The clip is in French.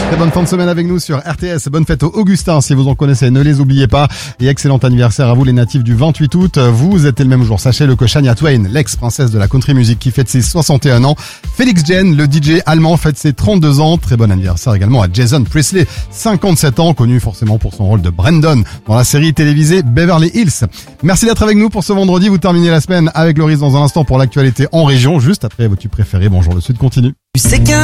Très bonne fin de semaine avec nous sur RTS. Bonne fête aux Augustins si vous en connaissez, ne les oubliez pas. Et excellent anniversaire à vous les natifs du 28 août. Vous êtes le même jour, sachez-le, que Shania Twain, l'ex-princesse de la country music qui fête ses 61 ans. Félix Jen, le DJ allemand, fête ses 32 ans. Très bon anniversaire également à Jason Priestley, 57 ans, connu forcément pour son rôle de Brandon dans la série télévisée Beverly Hills. Merci d'être avec nous pour ce vendredi. Vous terminez la semaine avec Loris dans un instant pour l'actualité en région, juste après vos tubes préférés. Bonjour, le Sud continue.